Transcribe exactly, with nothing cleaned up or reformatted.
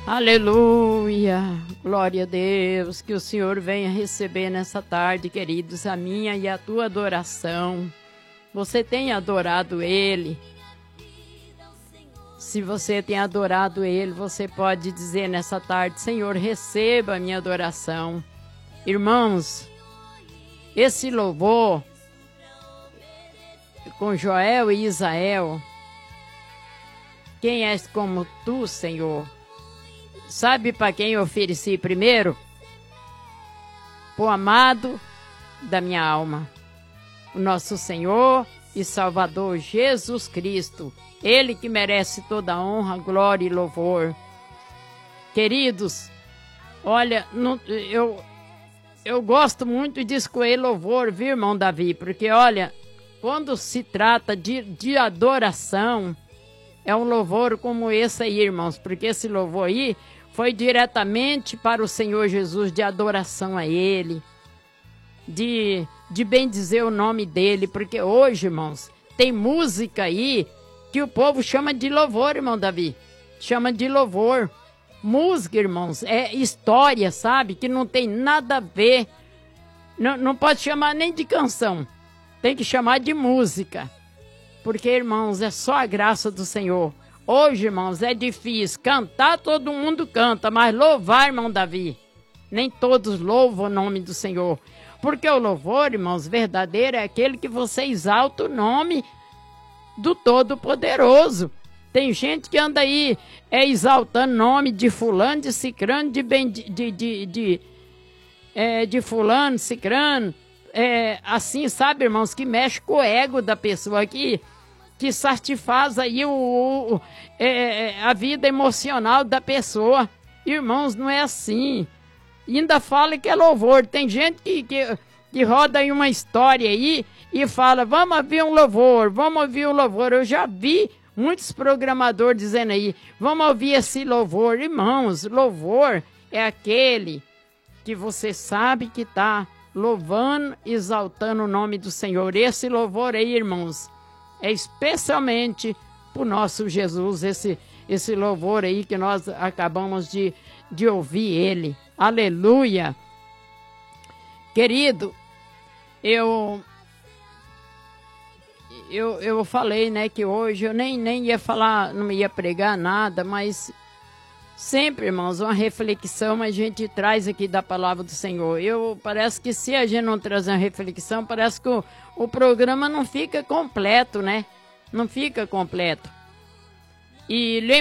Aleluia, glória a Deus, que o Senhor venha receber nessa tarde, queridos, a minha e a tua adoração. Você tem adorado Ele? Se você tem adorado Ele, você pode dizer nessa tarde: Senhor, receba a minha adoração. Irmãos, esse louvor com Joel e Isael, quem és como tu, Senhor? Sabe para quem eu ofereci primeiro? Para o amado da minha alma, o nosso Senhor e Salvador Jesus Cristo. Ele que merece toda a honra, glória e louvor. Queridos, olha, não, eu, eu gosto muito de escolher louvor, viu, irmão Davi? Porque, olha, quando se trata de, de adoração, é um louvor como esse aí, irmãos. Porque esse louvor aí foi diretamente para o Senhor Jesus, de adoração a Ele, de, de bendizer o nome dEle, porque hoje, irmãos, tem música aí que o povo chama de louvor, irmão Davi, chama de louvor. Música, irmãos, é história, sabe, que não tem nada a ver, não, não pode chamar nem de canção, tem que chamar de música, porque, irmãos, é só a graça do Senhor. Hoje, irmãos, é difícil. Cantar, todo mundo canta, mas louvar, irmão Davi, nem todos louvam o nome do Senhor. Porque o louvor, irmãos, verdadeiro é aquele que você exalta o nome do Todo-Poderoso. Tem gente que anda aí é, exaltando o nome de fulano, de cicrano, de, ben, de, de, de, de, é, de fulano, cicrano. É, assim, sabe, irmãos, que mexe com o ego da pessoa aqui, que satisfaz aí o, o, é, a vida emocional da pessoa. Irmãos, não é assim. E ainda fala que é louvor. Tem gente que, que, que roda aí uma história aí e fala: vamos ouvir um louvor, vamos ouvir um louvor. Eu já vi muitos programadores dizendo aí: vamos ouvir esse louvor. Irmãos, louvor é aquele que você sabe que está louvando, exaltando o nome do Senhor. Esse louvor aí, irmãos, é especialmente para o nosso Jesus, esse, esse louvor aí que nós acabamos de, de ouvir ele. Aleluia! Querido, eu, eu, eu falei, né, que hoje eu nem, nem ia falar, não ia pregar nada, mas sempre, irmãos, uma reflexão a gente traz aqui da palavra do Senhor. Eu, parece que se a gente não trazer uma reflexão, parece que o, o programa não fica completo, né? Não fica completo. E